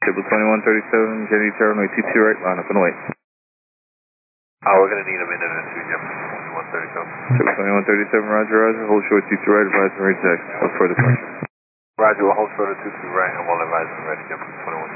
Table 2137, Kennedy Tower, runway 22 right, line up and wait. We're going to need a minute or two, Jeff. 2137. Table 2137, roger, roger. Hold short 22 right, advise and ready to exit. Look for the departure. Roger, we'll hold short of 22 right, and we'll advise and ready, Jeff. 2137.